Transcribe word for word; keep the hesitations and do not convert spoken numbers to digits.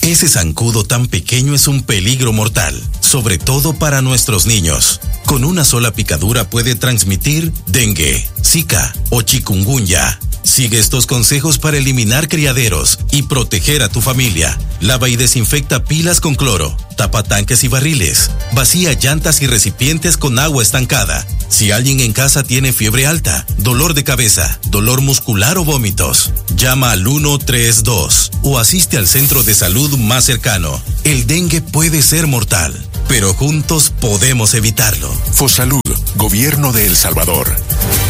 Ese zancudo tan pequeño es un peligro mortal, sobre todo para nuestros niños. Con una sola picadura puede transmitir dengue, zika o chikungunya. Sigue estos consejos para eliminar criaderos y proteger a tu familia. Lava y desinfecta pilas con cloro, tapa tanques y barriles, vacía llantas y recipientes con agua estancada. Si alguien en casa tiene fiebre alta, dolor de cabeza, dolor muscular o vómitos, llama al uno tres dos o asiste al centro de salud más cercano. El dengue puede ser mortal, pero juntos podemos evitarlo. Fosalud, Gobierno de El Salvador.